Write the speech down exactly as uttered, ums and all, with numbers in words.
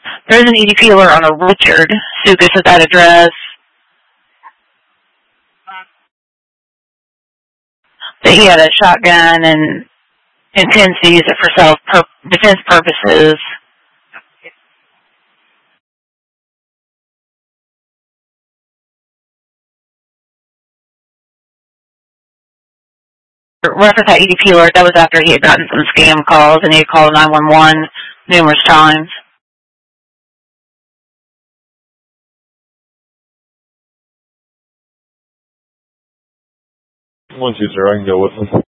There's an E D P alert on a Richard Sukas at that address. That he had a shotgun and intends to use it for self-defense purposes. Reference that E D P alert, that was after he had gotten some scam calls and he had called nine one one numerous times. One two zero, I can go with him.